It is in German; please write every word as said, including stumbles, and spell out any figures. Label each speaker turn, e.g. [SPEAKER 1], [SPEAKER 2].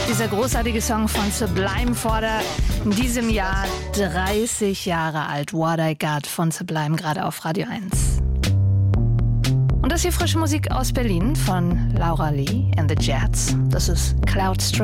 [SPEAKER 1] Dieser großartige Song von Sublime fordert in diesem Jahr dreißig Jahre alt. What I Got von Sublime, gerade auf Radio eins. Und das hier frische Musik aus Berlin von Laura Lee and the Jets. Das ist Cloud Stream.